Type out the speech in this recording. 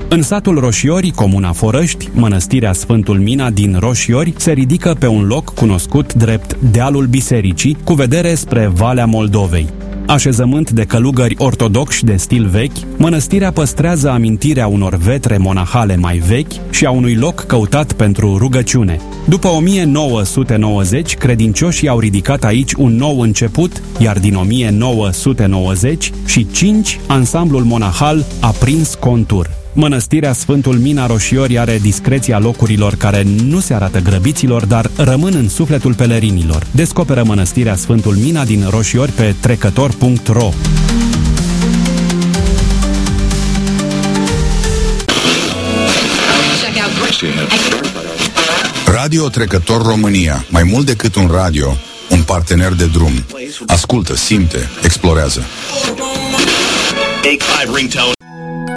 În satul Roșiori, comuna Forăști, mănăstirea Sfântul Mina din Roșiori se ridică pe un loc cunoscut drept Dealul Bisericii, cu vedere spre Valea Moldovei. Așezământ de călugări ortodoxi de stil vechi, mănăstirea păstrează amintirea unor vetre monahale mai vechi și a unui loc căutat pentru rugăciune. După 1990, credincioșii au ridicat aici un nou început, iar din 1995, ansamblul monahal a prins contur. Mănăstirea Sfântul Mina Roșiori are discreția locurilor care nu se arată grăbiților, dar rămân în sufletul pelerinilor. Descoperă Mănăstirea Sfântul Mina din Roșiori pe trecător.ro. Radio Trecător România. Mai mult decât un radio, un partener de drum. Ascultă, simte, explorează. Take 5 ringtone.